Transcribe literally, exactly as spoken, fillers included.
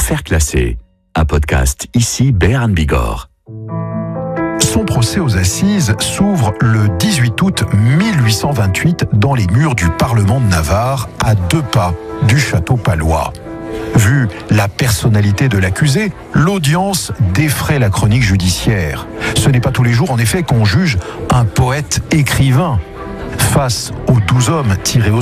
Affaires classées, un podcast ici Béarn Bigorre. Son procès aux assises s'ouvre le dix-huit août mille huit cent vingt-huit dans les murs du Parlement de Navarre, à deux pas du château palois. Vu la personnalité de l'accusé, l'audience défraie la chronique judiciaire. Ce n'est pas tous les jours, en effet, qu'on juge un poète écrivain. Face aux douze hommes tirés au